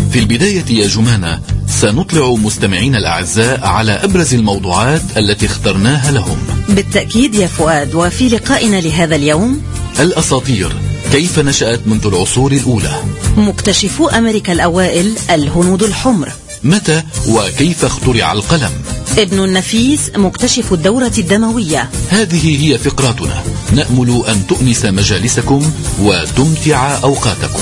في البداية يا جمانة سنطلع مستمعين الأعزاء على أبرز الموضوعات التي اخترناها لهم. بالتأكيد يا فؤاد، وفي لقائنا لهذا اليوم الأساطير كيف نشأت منذ العصور الأولى، مكتشفو أمريكا الأوائل الهنود الحمر، متى وكيف اخترع القلم، ابن النفيس مكتشف الدورة الدموية. هذه هي فقراتنا، نأمل أن تؤنس مجالسكم وتمتع أوقاتكم.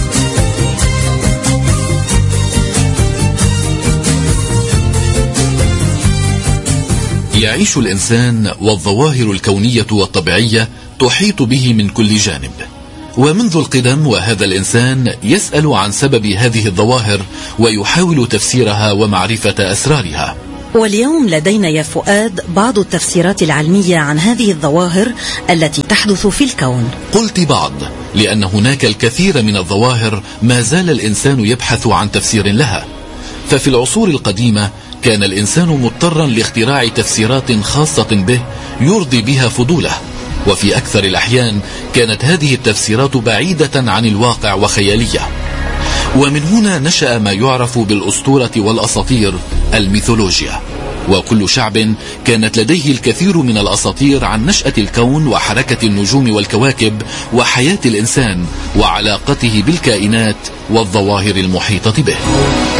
يعيش الإنسان والظواهر الكونية والطبيعية تحيط به من كل جانب، ومنذ القدم وهذا الإنسان يسأل عن سبب هذه الظواهر ويحاول تفسيرها ومعرفة أسرارها. واليوم لدينا يا فؤاد بعض التفسيرات العلمية عن هذه الظواهر التي تحدث في الكون. قلت بعض لأن هناك الكثير من الظواهر ما زال الإنسان يبحث عن تفسير لها. ففي العصور القديمة كان الإنسان مضطرا لاختراع تفسيرات خاصة به يرضي بها فضوله، وفي أكثر الأحيان كانت هذه التفسيرات بعيدة عن الواقع وخيالية. ومن هنا نشأ ما يعرف بالأسطورة والأساطير الميثولوجيا، وكل شعب كانت لديه الكثير من الأساطير عن نشأة الكون وحركة النجوم والكواكب وحياة الإنسان وعلاقته بالكائنات والظواهر المحيطة به.